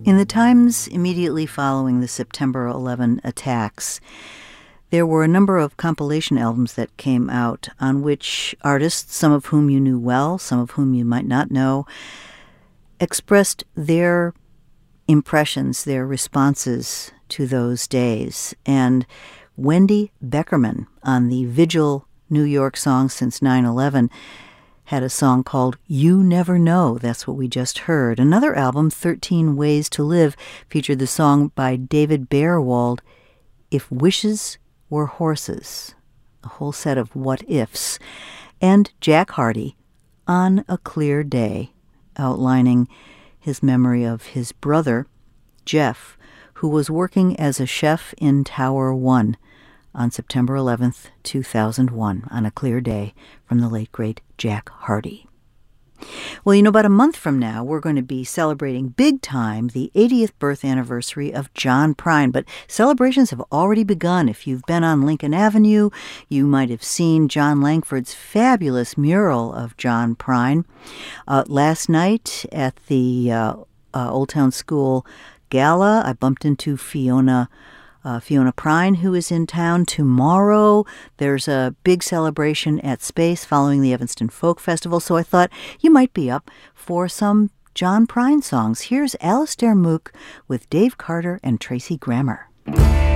In the times immediately following the September 11 attacks, there were a number of compilation albums that came out on which artists, some of whom you knew well, some of whom you might not know, expressed their impressions, their responses to those days. And Wendy Beckerman on the Vigil New York Songs Since 9/11 had a song called You Never Know. That's what we just heard. Another album, 13 Ways to Live, featured the song by David Bearwald, If Wishes Were Horses, a whole set of what-ifs. And Jack Hardy, On a Clear Day, outlining his memory of his brother, Jeff, who was working as a chef in Tower 1 on September 11th, 2001, on a clear day, from the late, great Jack Hardy. Well, about a month from now, we're going to be celebrating big time the 80th birth anniversary of John Prine, but celebrations have already begun. If you've been on Lincoln Avenue, you might have seen John Langford's fabulous mural of John Prine. Last night at the Old Town School Gala, I bumped into Fiona Prine, who is in town. Tomorrow, there's a big celebration at Space following the Evanston Folk Festival, so I thought you might be up for some John Prine songs. Here's Alastair Moock with Dave Carter and Tracy Grammer.